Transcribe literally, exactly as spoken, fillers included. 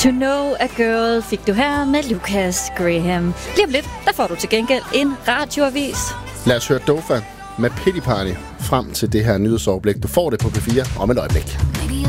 To Know a Girl fik du her med Lucas Graham. Lige om lidt, der får du til gengæld en radioavis. Lad os høre Dofa med Pity Party frem til det her nyhedsoverblik. Du får det på P fire om et øjeblik.